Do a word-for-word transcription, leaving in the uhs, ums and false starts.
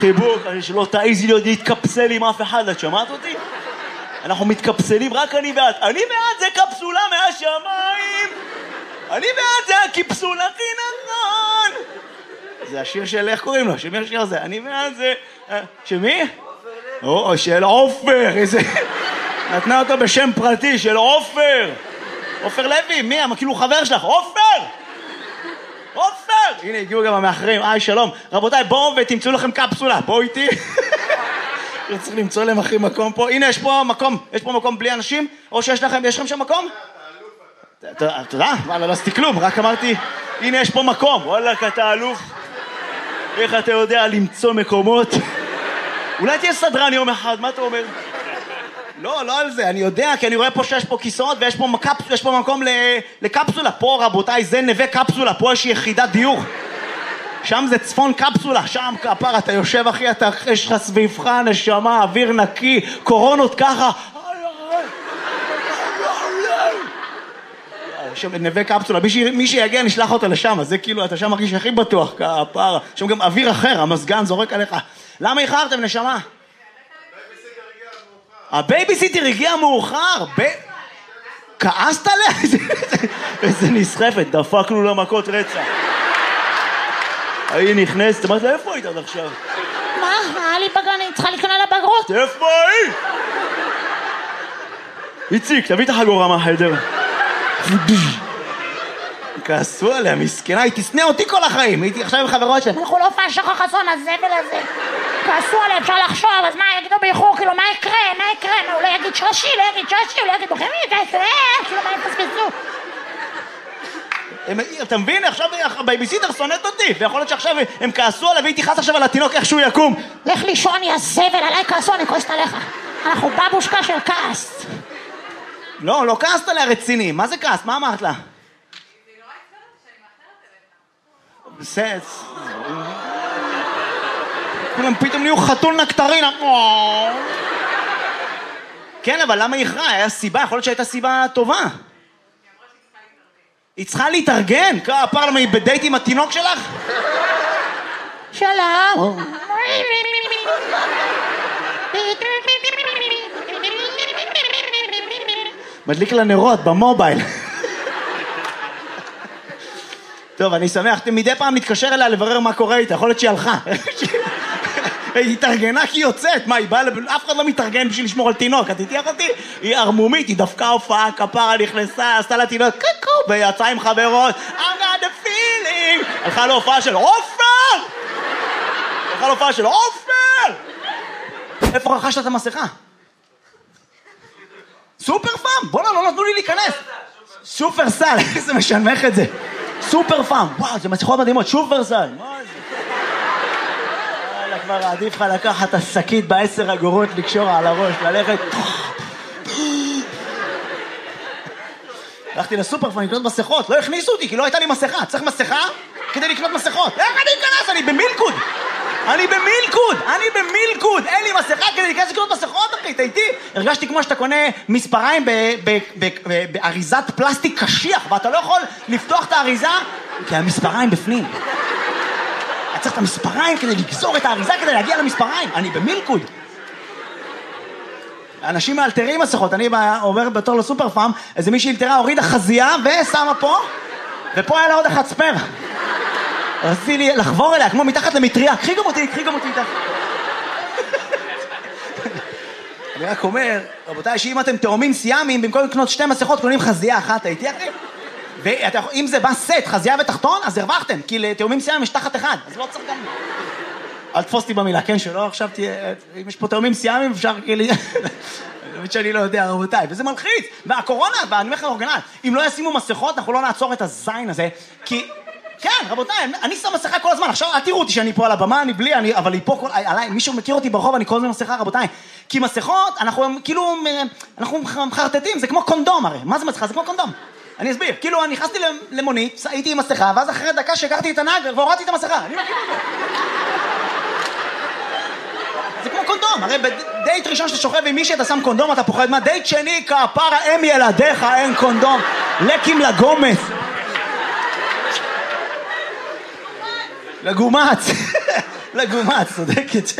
חיבוק, שלא תעיזי להיות להתקפסל עם אף אחד, את שמעת אותי? אנחנו מתקפסלים, רק אני ואת. אני ואת זה קפסולה מהשמיים. אני ואת זה הקפסולה הכי נכון. זה השיר של, איך קוראים לו? שמי השיר הזה? אני ואת זה... שמי? או, של עופר, איזה... נתנה אותו בשם פרטי, של עופר. עופר לוי, מי? כאילו חבר שלך, עופר! עופר! הנה, הגיעו גם המאחרים, היי, שלום. רבותיי, בואו ותמצאו לכם קפסולה, בואו איתי. צריך למצוא להם הכי מקום פה. הנה, יש פה מקום, יש פה מקום בלי אנשים? או שיש לכם, יש לכם שם מקום? תודה, וואלה, לא עשיתי כלום, רק אמרתי, הנה, יש פה מקום. וואלה, אתה אלוף. איך אתה יודע למצוא מקומות? אולי תהיה סדרן יום אחד, מה אתה אומר? לא, לא על זה, אני יודע, כי אני רואה פה שיש פה כיסאות ויש פה, מקפ... יש פה מקום לקפסולה. פה, רבותיי, זה נווה קפסולה, פה יש יחידת דיור. שם זה צפון קפסולה, שם כפר, אתה יושב אחי, אתה יש לך סביבך, נשמה, אוויר נקי, קורונות ככה. שם נווה קפסולה, מי שיגיע נשלח אותו לשם, אז זה כאילו, אתה שם מרגיש הכי בטוח, כפר. שם גם אוויר אחר, המסגן זורק עליך. למה איחרתם, נשמה? הבייביסיטר הגיע מאוחר. כעסת עליה? איזה נסחפת, דפקנו לה מכות רצח. היא נכנסת, אמרת לה, איפה היית עד עכשיו? מה? היה לי בגן, אני צריכה לקנות לבגרות. איפה היא? איציק, תביא את החגורה מהחדר. כעסו עליה, מסכנה, היא תסנה אותי כל החיים. הייתי עכשיו עם חברות שלהם. אנחנו לא פשע חסון, הזבל הזה. כעסו עליה, אפשר לחשוב, אז מה יגידו באיחור? כאילו, מה יקרה? מה יקרה? הוא לא יגיד שרשי, לא יגיד שרשי, הוא לא יגיד בוחמי, כאילו, מה יפספסו? אתה מבין? עכשיו הבייביסיטר שונאת אותי, ויכול להיות שעכשיו הם כעסו עליו, והיא תיחס עכשיו על התינוק איך שהוא יקום. לך לישון, יא זבל, עליי כעסו, אני כועסת עליך. אנחנו בבושקה של כעס. לא, לא כעסת עליה רציני. מה זה כעס? מה אמרת לה? בסץ. כולם פתאום נהיו חתול נקטרינה. כן, אבל למה היא איחרה? היה סיבה, יכול להיות שהייתה סיבה טובה. היא צריכה להתארגן? כפר, למה היא בדייט עם התינוק שלך? שלום. מדליק לה נרות במובייל. טוב, אני שמח, מדי פעם מתקשר אליה לברר מה קורה איתה, יכול להיות שהיא הלכה. היא התארגנה כי היא יוצאת, מה, היא באה, אף אחד לא מתארגן בשביל לשמור על תינוק, את תתיח אותי? היא ארמומית, היא דווקא הופעה, כפרה נכנסה, עשתה לה תינוק, קוקו, ויצאה עם חברות, I got the feeling, הלכה להופעה של עופר! הלכה להופעה של עופר! איפה רכשת את המסכה? סופר פאם, בוא'נה, לא נתנו לי להיכנס. סופר סל, איזה משנמך את זה. סופר פאם, וואו, זה מסכות מדהימות, סופר סל. מה זה? כבר עדיף לך לקחת את השקית בעשר אגורות, לקשור על הראש, ללכת. הלכתי לסופר פארם לקנות מסכות, לא הכניסו אותי כי לא הייתה לי מסכה. צריך מסכה כדי לקנות מסכות. איך אני אכנס? אני במילקוד. אני במילקוד, אני במילקוד. אין לי מסכה כדי להיכנס לקנות מסכות, אחי, אתה איתי? הרגשתי כמו שאתה קונה מספריים באריזת פלסטיק קשיח, ואתה לא יכול לפתוח את האריזה כי המספריים בפנים. צריך את המספריים כדי לגזור את האריזה כדי להגיע למספריים. אני במילקוד. אנשים מאלתרים מסכות. אני עובר בתור לסופר פארם, איזה מישהי אלתרה הורידה חזייה ושמה פה, ופה היה לה עוד אחד ספר. רציתי לי לחבור אליה כמו מתחת למטריה. קחי גם אותי, קחי גם אותי איתך. אני רק אומר, רבותיי, שאם אתם תאומים סיאמים, במקום לקנות שתי מסכות קונים חזייה אחת, הייתי אחי? ואם זה בא סט, חזייה ותחתון, אז הרווחתם, כי לתאומים סיאמים יש תחת אחד, אז לא צריך גם... אל תפוס אותי במילה, כן, שלא, עכשיו תהיה... אם יש פה תאומים סיאמים, אפשר כאילו... אני חושב שאני לא יודע, רבותיי, וזה מלחיץ. והקורונה, ואני אומר לך אורגנל, אם לא ישימו מסכות, אנחנו לא נעצור את הזין הזה, כי... כן, רבותיי, אני שם מסכה כל הזמן, עכשיו אל תראו אותי שאני פה על הבמה, אני בלי, אני... אבל היא פה כל... עליי, מישהו מכיר אותי ברחוב, אני כל הזמן מסכה, רבותיי. כי מסכות, אנחנו כאילו... אנחנו מחרטטים, זה כמו קונדום הרי. מה זה מסכה? זה כמו קונדום. אני אסביר, כאילו אני נכנסתי למונית, הייתי עם מסכה, ואז אחרי דקה שהכרתי את הנהג והורדתי את המסכה. אני מכיר את זה. זה כמו קונדום, הרי בדייט ראשון שאתה שוכב עם מישהי אתה שם קונדום, אתה פוחד מה? דייט שני, כפרה, אם ילדיך, אין קונדום. לקים לגומץ. לגומץ. לגומה, את צודקת.